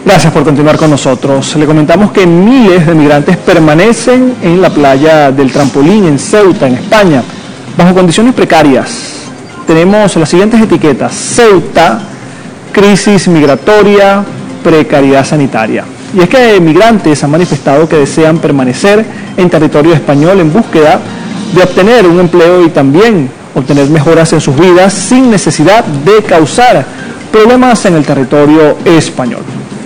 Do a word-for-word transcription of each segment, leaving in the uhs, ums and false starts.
Gracias por continuar con nosotros. Le comentamos que miles de migrantes permanecen en la playa del Trampolín en Ceuta, en España, bajo condiciones precarias. Tenemos las siguientes etiquetas: Ceuta, crisis migratoria, precariedad sanitaria. Y es que migrantes han manifestado que desean permanecer en territorio español en búsqueda de obtener un empleo y también obtener mejoras en sus vidas sin necesidad de causar problemas en el territorio español.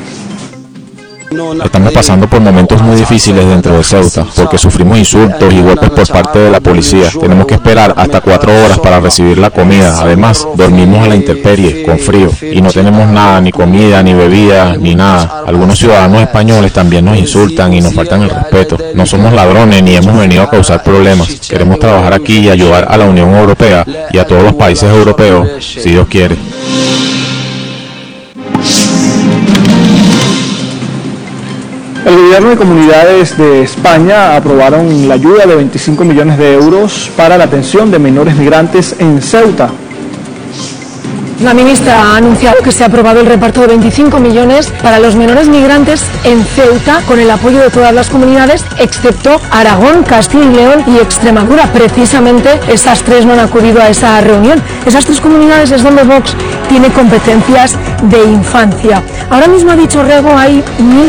Estamos pasando por momentos muy difíciles dentro de Ceuta, porque sufrimos insultos y golpes por parte de la policía. Tenemos que esperar hasta cuatro horas para recibir la comida. Además, dormimos a la intemperie, con frío, y no tenemos nada, ni comida, ni bebida, ni nada. Algunos ciudadanos españoles también nos insultan y nos faltan el respeto. No somos ladrones ni hemos venido a causar problemas. Queremos trabajar aquí y ayudar a la Unión Europea y a todos los países europeos, si Dios quiere. El gobierno y comunidades de España aprobaron la ayuda de veinticinco millones de euros para la atención de menores migrantes en Ceuta. La ministra ha anunciado que se ha aprobado el reparto de veinticinco millones para los menores migrantes en Ceuta, con el apoyo de todas las comunidades, excepto Aragón, Castilla y León y Extremadura. Precisamente esas tres no han acudido a esa reunión. Esas tres comunidades es donde Vox tiene competencias de infancia. Ahora mismo, ha dicho Rego, hay mil